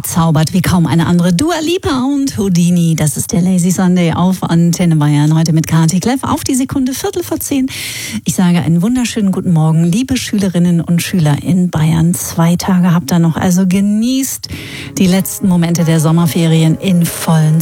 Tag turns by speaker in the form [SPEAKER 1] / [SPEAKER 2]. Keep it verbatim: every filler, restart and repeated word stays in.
[SPEAKER 1] zaubert wie kaum eine andere. Dua Lipa und Houdini, das ist der Lazy Sunday auf Antenne Bayern. Heute mit Kati Kleff auf die Sekunde, Viertel vor zehn. Ich sage einen wunderschönen guten Morgen, liebe Schülerinnen und Schüler in Bayern. Zwei Tage habt ihr noch, also genießt die letzten Momente der Sommerferien in vollen